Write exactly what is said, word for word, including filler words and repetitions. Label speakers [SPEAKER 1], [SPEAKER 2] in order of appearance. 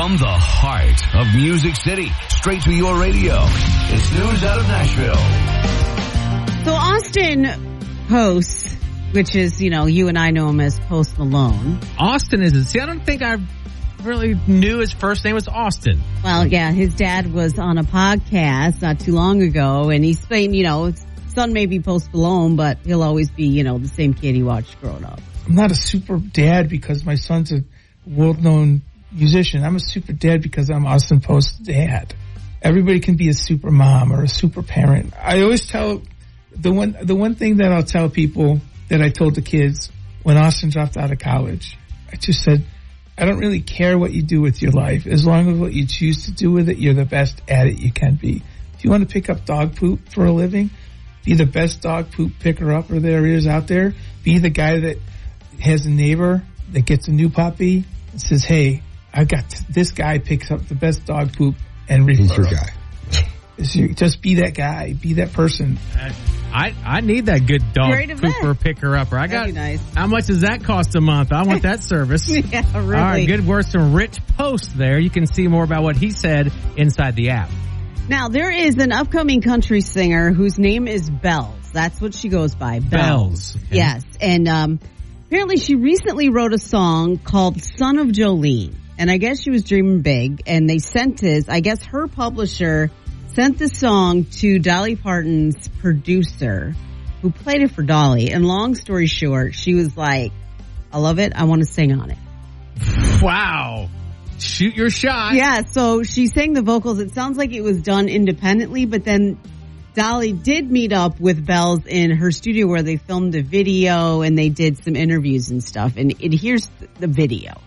[SPEAKER 1] From the heart of Music City, straight to your radio, it's news out of Nashville.
[SPEAKER 2] So Austin Post, which is, you know, you and I know him as Post Malone.
[SPEAKER 3] Austin is it? See, I don't think I really knew his first name was Austin.
[SPEAKER 2] Well, yeah, his dad was on a podcast not too long ago, and he's saying, you know, his son may be Post Malone, but he'll always be, you know, the same kid he watched growing up.
[SPEAKER 4] I'm not a super dad because my son's a world-known musician. I'm a super dad because I'm Austin Post's dad. Everybody can be a super mom or a super parent. I always tell the one the one thing that I'll tell people that I told the kids when Austin dropped out of college. I just said, I don't really care what you do with your life. As long as what you choose to do with it, you're the best at it you can be. If you want to pick up dog poop for a living, be the best dog poop picker upper there is out there. Be the guy that has a neighbor that gets a new puppy and says, hey, I got t- this guy picks up the best dog poop and refer.
[SPEAKER 5] He's your guy.
[SPEAKER 4] Your, just be that guy. Be that person.
[SPEAKER 3] I I need that good dog
[SPEAKER 2] Great event.
[SPEAKER 3] pooper picker upper. I got.
[SPEAKER 2] That'd be nice.
[SPEAKER 3] How much does that cost a month? I want that service.
[SPEAKER 2] Yeah, really.
[SPEAKER 3] All right, good words from Rich Post there. You can see more about what he said inside the app.
[SPEAKER 2] Now, there is an upcoming country singer whose name is Bells. That's what she goes by. Bells.
[SPEAKER 3] Bells. Okay.
[SPEAKER 2] Yes. And um, apparently she recently wrote a song called Son of Jolene. And I guess she was dreaming big. And they sent this, I guess her publisher sent the song to Dolly Parton's producer who played it for Dolly. And long story short, she was like, I love it. I want to sing on it.
[SPEAKER 3] Wow. Shoot your shot.
[SPEAKER 2] Yeah, so she sang the vocals. It sounds like it was done independently, but then Dolly did meet up with Bells in her studio where they filmed a video and they did some interviews and stuff. And it, here's the video.